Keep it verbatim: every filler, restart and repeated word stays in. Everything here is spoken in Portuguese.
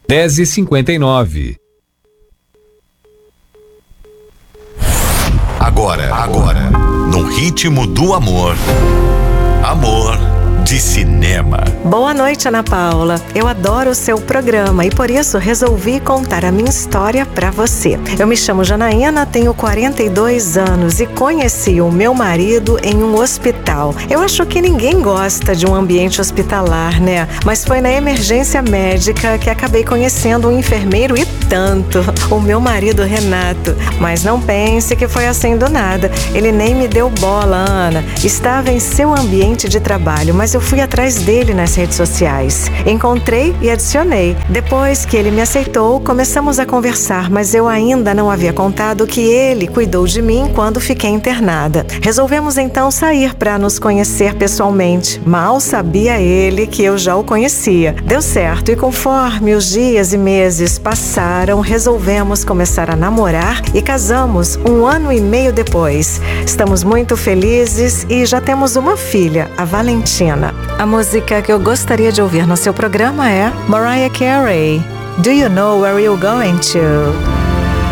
dez e cinquenta e nove. Agora, agora, no ritmo do amor. Amor de cinema. Boa noite, Ana Paula. Eu adoro o seu programa e por isso resolvi contar a minha história pra você. Eu me chamo Janaína, tenho quarenta e dois anos e conheci o meu marido em um hospital. Eu acho que ninguém gosta de um ambiente hospitalar, né? Mas foi na emergência médica que acabei conhecendo um enfermeiro e tanto, o meu marido Renato. Mas não pense que foi assim do nada. Ele nem me deu bola, Ana. Estava em seu ambiente de trabalho, mas eu fui atrás dele nas redes sociais. Encontrei e adicionei. Depois que ele me aceitou, começamos a conversar, mas eu ainda não havia contado que ele cuidou de mim quando fiquei internada. Resolvemos então sair para nos conhecer pessoalmente. Mal sabia ele que eu já o conhecia. Deu certo e conforme os dias e meses passaram, resolvemos começar a namorar e casamos um ano e meio depois. Estamos muito felizes e já temos uma filha, a Valentina. A música que eu gostaria de ouvir no seu programa é Mariah Carey, Do You Know Where You're Going To?